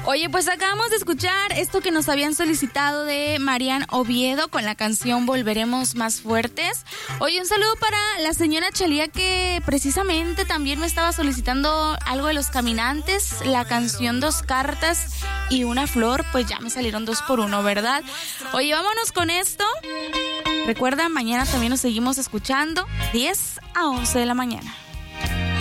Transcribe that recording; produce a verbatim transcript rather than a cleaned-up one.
Oye, pues acabamos de escuchar esto que nos habían solicitado de Marian Oviedo con la canción Volveremos Más Fuertes. Oye, un saludo para la señora Chalía, que precisamente también me estaba solicitando algo de Los Caminantes, la canción Dos Cartas y Una Flor. Pues ya me salieron dos por uno, ¿verdad? Oye, vámonos con esto. Recuerda, mañana también nos seguimos escuchando, diez a once de la mañana.